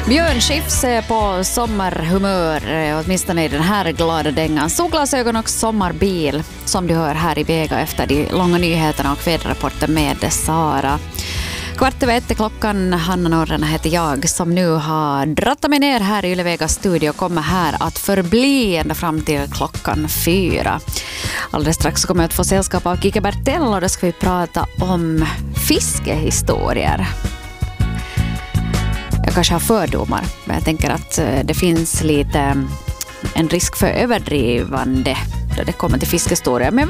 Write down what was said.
Björn Skifs är på sommarhumör, åtminstone i den här glada dängan. Solglasögon och sommarbil som du hör här i Vega efter de långa nyheterna och väderrapporten med Sara. 1:15 klockan. Hanna Norrena heter jag som nu har drattat mig ner här i Ylevegas studio och kommer här att förbli ända fram till klockan 4. Alldeles strax kommer jag att få sällskap av Kika Bertell och då ska vi prata om fiskehistorier. Jag kanske har fördomar, men jag tänker att det finns lite en risk för överdrivande då det kommer till fiskehistorier. Men